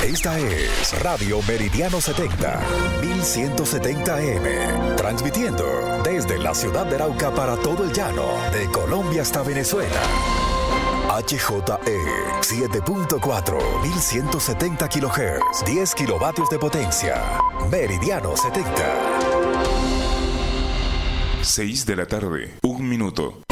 Esta es Radio Meridiano 70, 1170 AM, transmitiendo desde la ciudad de Arauca para todo el llano, de Colombia hasta Venezuela. HJE 7.4, 1170 kHz, 10 kilovatios de potencia. Meridiano 70. 6 de la tarde, 1 minuto.